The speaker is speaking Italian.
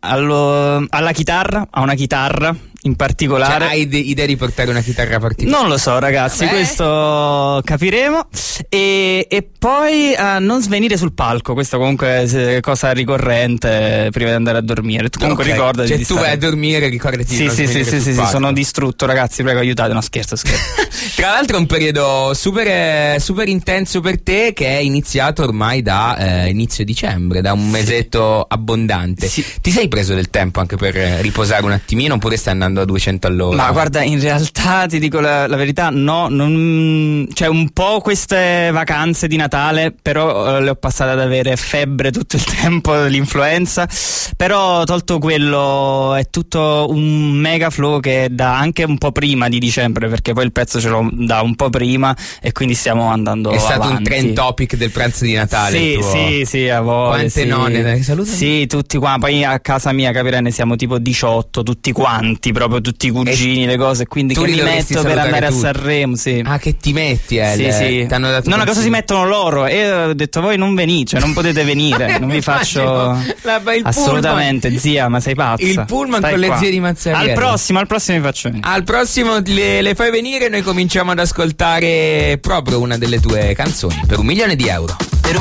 alla chitarra, a una chitarra in particolare. Cioè, hai idea di portare una chitarra particolare? Non lo so, ragazzi, questo capiremo. E poi a non svenire sul palco, questa comunque è cosa ricorrente prima di andare a dormire. Tu comunque ricordati. Cioè, di tu vai a dormire, ricordati di non svenire sul palco. Sono distrutto, ragazzi, prego aiutate, no scherzo. Tra l'altro è un periodo super intenso per te, che è iniziato ormai da inizio dicembre, da un mesetto abbondante. Sì. Ti sei preso del tempo anche per riposare un attimino, oppure stai andando a 200 all'ora? Ma guarda, in realtà ti dico la verità, no, cioè un po' queste vacanze di Natale, però le ho passate ad avere febbre tutto il tempo, l'influenza, però tolto quello è tutto un mega flow che da anche un po' prima di dicembre, perché poi il pezzo ce l'ho da un po' prima e quindi stiamo andando avanti. È stato un trend topic del pranzo di Natale. Sì, a volte. Quante nonne? Salutami. Sì, tutti qua, poi a casa mia, capirai, ne siamo tipo 18, tutti quanti, proprio tutti i cugini, le cose, quindi che mi metto per andare tutti a Sanremo, sì. Ah, che ti metti, Sì. T'hanno dato no, cosa si mettono loro? E ho detto voi non venite, cioè non potete venire, non vi faccio assolutamente, pullman. Zia, ma sei pazza. Il pullman Stai con qua. le zie di Mazzariello. Al prossimo vi faccio venire. Al prossimo le fai venire e noi cominciamo ad ascoltare proprio una delle tue canzoni per €1 milione.